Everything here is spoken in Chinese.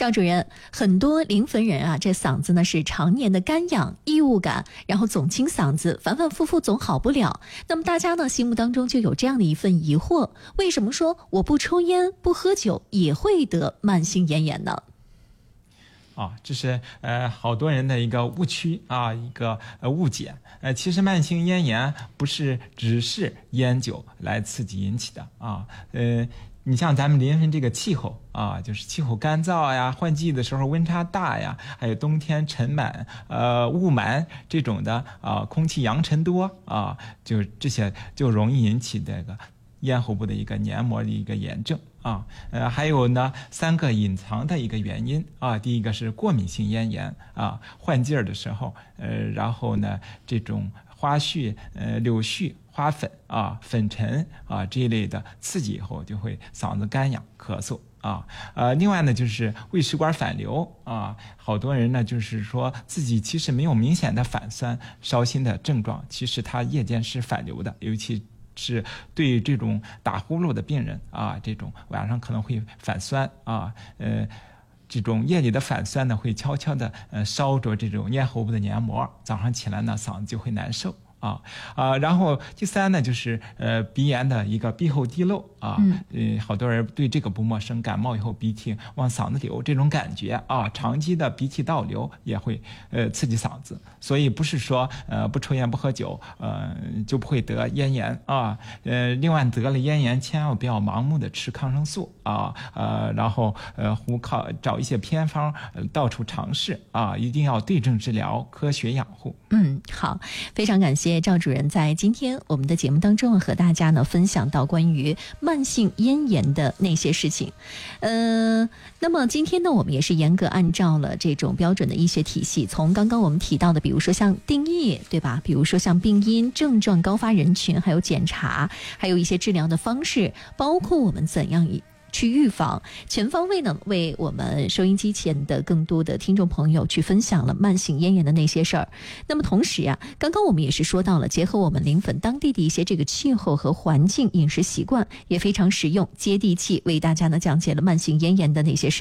赵主任，很多临汾人啊，这嗓子呢是常年的干痒、异物感，然后总清嗓子，反反复复总好不了。那么大家呢心目当中就有这样的一份疑惑：为什么说我不抽烟、不喝酒也会得慢性咽炎呢？ 这是好多人的一个误区啊，一个误解。其实慢性咽炎不是只是烟酒来刺激引起的啊。你像咱们临汾这个气候啊，就是气候干燥呀，换季的时候温差大呀，还有冬天尘螨、雾霾这种的啊，空气扬尘多啊，就这些就容易引起这个咽喉部的一个黏膜的一个炎症啊。还有呢3个隐藏的一个原因啊。第一个是过敏性咽炎啊，换季儿的时候，然后呢这种花絮、柳絮、花粉啊、粉尘啊这一类的刺激以后，就会嗓子干痒、咳嗽啊。另外呢就是胃食管反流啊，好多人呢就是说自己其实没有明显的反酸、烧心的症状，其实他夜间是反流的，尤其是对这种打呼噜的病人啊，这种晚上可能会反酸啊，这种夜里的反酸呢，会悄悄的烧着这种咽喉部的黏膜，早上起来呢嗓子就会难受然后第3呢就是鼻炎的一个鼻后滴漏啊，好多人对这个不陌生，感冒以后鼻涕往嗓子流这种感觉啊，长期的鼻涕倒流也会刺激嗓子，所以不是说不抽烟不喝酒就不会得咽炎啊。另外得了咽炎千万不要盲目的吃抗生素啊，然后胡靠找一些偏方到处尝试啊，一定要对症治疗，科学养护。 好，非常感谢赵主任在今天我们的节目当中和大家呢分享到关于慢性咽炎的那些事情。那么今天呢我们也是严格按照了这种标准的医学体系，从刚刚我们提到的比如说像定义，对吧，比如说像病因、症状、高发人群，还有检查，还有一些治疗的方式，包括我们怎样去预防，全方位呢为我们收音机前的更多的听众朋友去分享了慢性咽炎的那些事儿。那么同时刚刚我们也是说到了结合我们临汾当地的一些这个气候和环境、饮食习惯也非常实用接地气，为大家呢讲解了慢性咽炎的那些事。